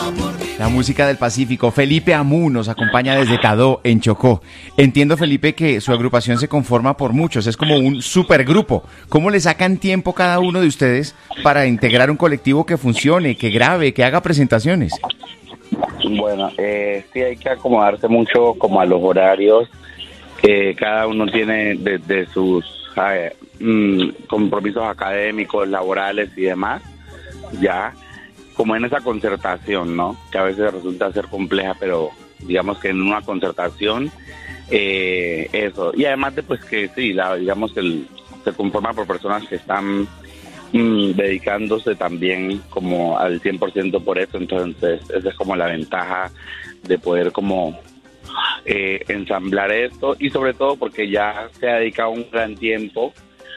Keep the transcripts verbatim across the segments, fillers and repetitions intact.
La música del Pacífico. Felipe Amú nos acompaña desde Cadó, en Chocó. Entiendo, Felipe, que su agrupación se conforma por muchos, es como un supergrupo. ¿Cómo le sacan tiempo cada uno de ustedes para integrar un colectivo que funcione, que grabe, que haga presentaciones? Bueno, eh, sí hay que acomodarse mucho como a los horarios que cada uno tiene de, de sus eh, mmm, compromisos académicos, laborales y demás, ya. Como en esa concertación, ¿no? Que a veces resulta ser compleja, pero digamos que en una concertación, eh, eso. Y además de pues que sí, la, digamos que el, se conforma por personas que están mmm, dedicándose también como al cien por ciento por eso, entonces esa es como la ventaja de poder como eh, ensamblar esto y sobre todo porque ya se ha dedicado un gran tiempo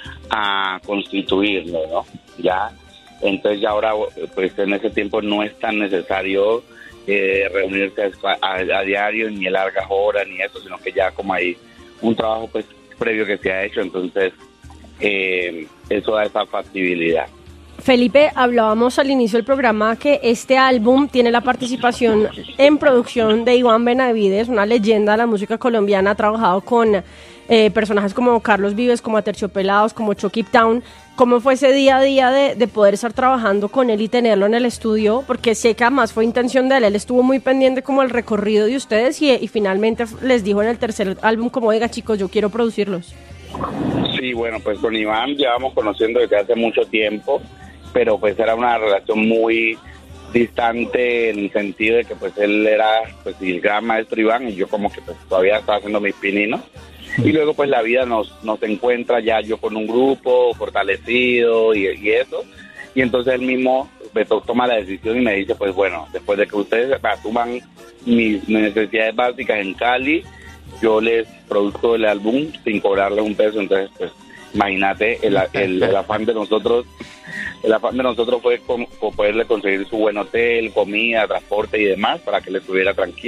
a constituirlo, ¿no? Ya. Entonces ya ahora, pues en ese tiempo no es tan necesario eh, reunirse a, a, a diario, ni a largas horas, ni eso, sino que ya como hay un trabajo pues previo que se ha hecho, entonces eh, eso da esa factibilidad. Felipe, hablábamos al inicio del programa que este álbum tiene la participación en producción de Iván Benavides, una leyenda de la música colombiana, ha trabajado con eh, personajes como Carlos Vives, como Aterciopelados, como Chucky Town. ¿Cómo fue ese día a día de, de poder estar trabajando con él y tenerlo en el estudio? Porque sé que además fue intención de él, él estuvo muy pendiente como el recorrido de ustedes y, y finalmente les dijo en el tercer álbum como, oiga chicos, yo quiero producirlos. Sí, bueno, pues con Iván llevamos conociendo desde hace mucho tiempo, pero pues era una relación muy distante en el sentido de que pues él era pues el gran maestro Iván y yo como que pues todavía estaba haciendo mis pininos. Y luego pues la vida nos nos encuentra ya yo con un grupo fortalecido y, y eso, y entonces él mismo me to- toma la decisión y me dice pues bueno, después de que ustedes asuman mis necesidades básicas en Cali, yo les produzco el álbum sin cobrarle un peso, entonces pues imagínate el, el, el afán de nosotros, el afán de nosotros fue como, como poderle conseguir su buen hotel, comida, transporte y demás para que él estuviera tranquilo.